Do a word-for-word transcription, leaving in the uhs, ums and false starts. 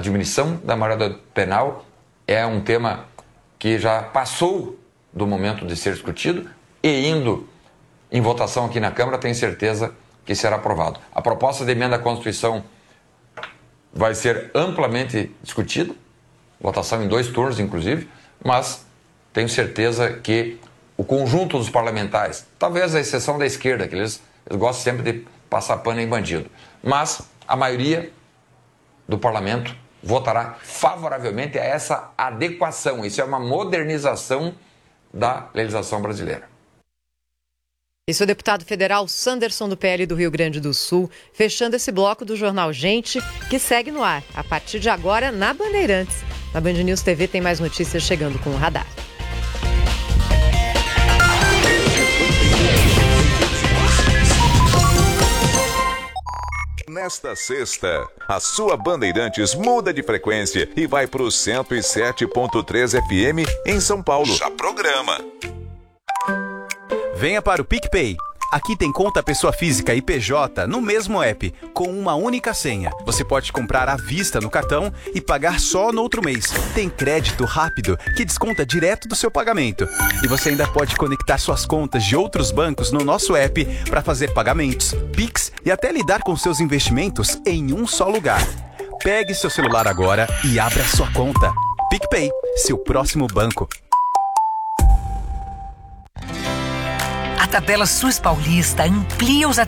diminuição da maioridade penal é um tema que já passou do momento de ser discutido e indo em votação aqui na Câmara, tenho certeza que será aprovado. A proposta de emenda à Constituição vai ser amplamente discutida, votação em dois turnos, inclusive, mas tenho certeza que o conjunto dos parlamentares, talvez a exceção da esquerda, que eles, eles gostam sempre de passar pano em bandido, mas a maioria do parlamento votará favoravelmente a essa adequação. Isso é uma modernização da legislação brasileira. Esse é o deputado federal Sanderson, do P L do Rio Grande do Sul, fechando esse bloco do Jornal Gente, que segue no ar, a partir de agora, na Bandeirantes. Na Band News T V tem mais notícias chegando com o Radar. Nesta sexta, a sua Bandeirantes muda de frequência e vai para o cento e sete ponto três F M em São Paulo. Já programa. Venha para o PicPay. Aqui tem conta pessoa física e P J no mesmo app, com uma única senha. Você pode comprar à vista no cartão e pagar só no outro mês. Tem crédito rápido que desconta direto do seu pagamento. E você ainda pode conectar suas contas de outros bancos no nosso app para fazer pagamentos, Pix e até lidar com seus investimentos em um só lugar. Pegue seu celular agora e abra sua conta. PicPay, seu próximo banco. A Tabela SUS Paulista amplia os